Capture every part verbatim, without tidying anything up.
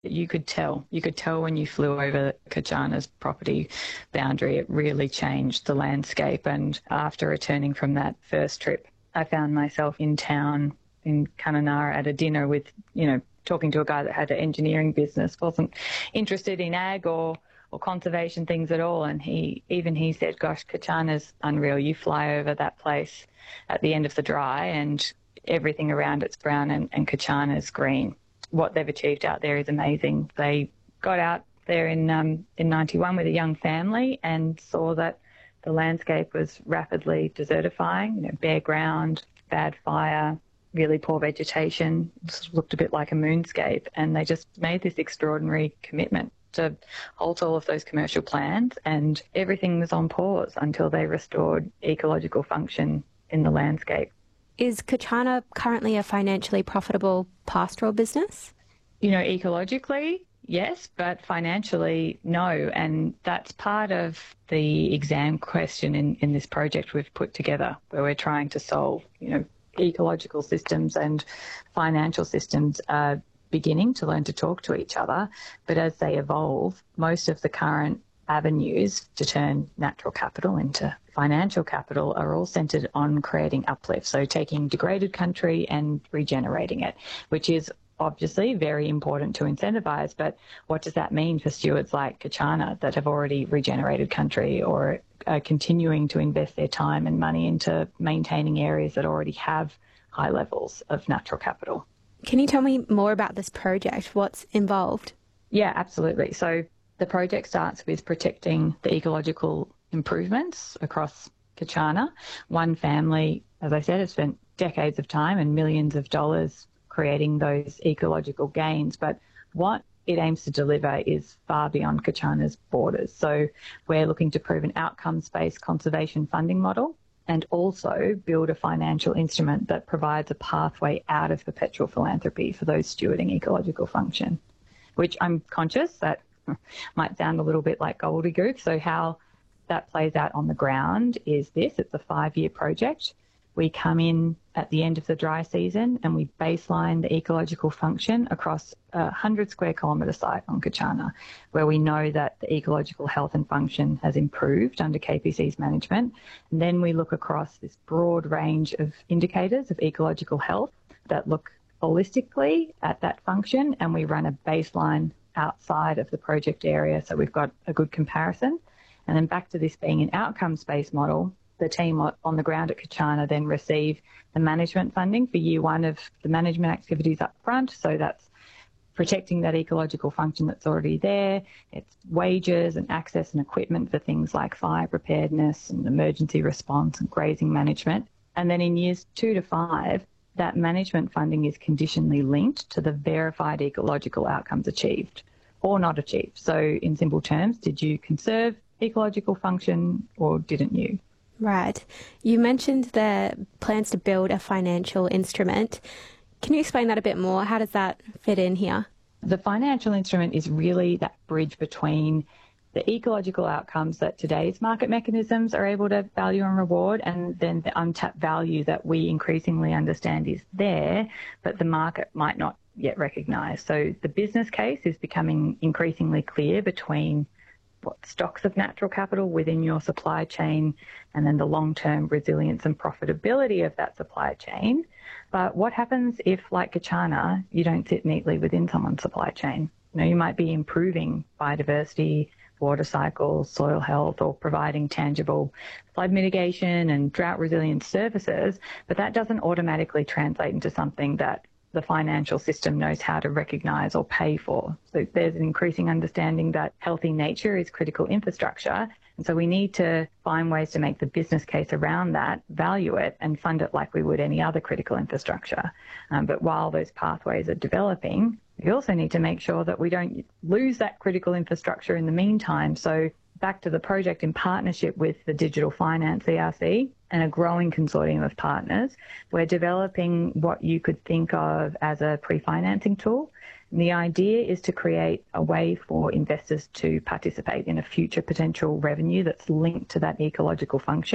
You could tell. You could tell when you flew over Kachana's property boundary. It really changed the landscape. And after returning from that first trip, I found myself in town in Kununurra at a dinner with, you know, talking to a guy that had an engineering business, wasn't interested in ag or, or conservation things at all. And he, even he said, gosh, Kachana's unreal. You fly over that place at the end of the dry and everything around it's brown and, and Kachana's green. What they've achieved out there is amazing. They got out there in um, in ninety-one with a young family and saw that the landscape was rapidly desertifying, you know, bare ground, bad fire, really poor vegetation. It just looked a bit like a moonscape. And they just made this extraordinary commitment to halt all of those commercial plans, and everything was on pause until they restored ecological function in the landscape. Is Kachana currently a financially profitable pastoral business? You know, ecologically, yes, but financially, no. And that's part of the exam question in, in this project we've put together, where we're trying to solve, you know, ecological systems and financial systems are beginning to learn to talk to each other. But as they evolve, most of the current avenues to turn natural capital into financial capital are all centred on creating uplift, so taking degraded country and regenerating it, which is obviously very important to incentivise. But what does that mean for stewards like Kachana that have already regenerated country or are continuing to invest their time and money into maintaining areas that already have high levels of natural capital? Can you tell me more about this project? What's involved? Yeah, absolutely. So the project starts with protecting the ecological improvements across Kachana. One family, as I said, has spent decades of time and millions of dollars creating those ecological gains. But what it aims to deliver is far beyond Kachana's borders. So we're looking to prove an outcomes-based conservation funding model and also build a financial instrument that provides a pathway out of perpetual philanthropy for those stewarding ecological function, which I'm conscious that might sound a little bit like gobbledygook. So how that plays out on the ground is this. It's a five-year project. We come in at the end of the dry season and we baseline the ecological function across a one hundred square kilometre site on Kachana, where we know that the ecological health and function has improved under K P C's management. And then we look across this broad range of indicators of ecological health that look holistically at that function, and we run a baseline outside of the project area so we've got a good comparison. And then back to this being an outcomes-based model, the team on the ground at Kachana then receive the management funding for year one of the management activities up front. So that's protecting that ecological function that's already there. It's wages and access and equipment for things like fire preparedness and emergency response and grazing management. And then in years two to five, that management funding is conditionally linked to the verified ecological outcomes achieved or not achieved. So in simple terms, did you conserve ecological function or didn't you? Right. You mentioned the plans to build a financial instrument. Can you explain that a bit more? How does that fit in here? The financial instrument is really that bridge between the ecological outcomes that today's market mechanisms are able to value and reward, and then the untapped value that we increasingly understand is there, but the market might not yet recognise. So the business case is becoming increasingly clear between what stocks of natural capital within your supply chain and then the long-term resilience and profitability of that supply chain. But what happens if, like Kachana, you don't sit neatly within someone's supply chain? You know, you might be improving biodiversity, water cycles, soil health, or providing tangible flood mitigation and drought resilience services, but that doesn't automatically translate into something that the financial system knows how to recognise or pay for. So there's an increasing understanding that healthy nature is critical infrastructure. And so we need to find ways to make the business case around that, value it, and fund it like we would any other critical infrastructure. Um, but while those pathways are developing, we also need to make sure that we don't lose that critical infrastructure in the meantime. So back to the project, in partnership with the Digital Finance E R C and a growing consortium of partners, we're developing what you could think of as a pre-financing tool. And the idea is to create a way for investors to participate in a future potential revenue that's linked to that ecological function.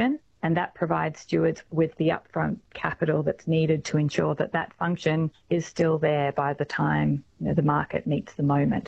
and that provides stewards with the upfront capital that's needed to ensure that that function is still there by the time, you know, the market meets the moment.